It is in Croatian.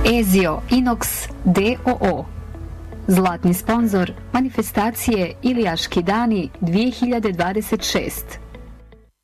Ezio Inox d.o.o. Zlatni sponzor manifestacije Ilijaški dani 2026.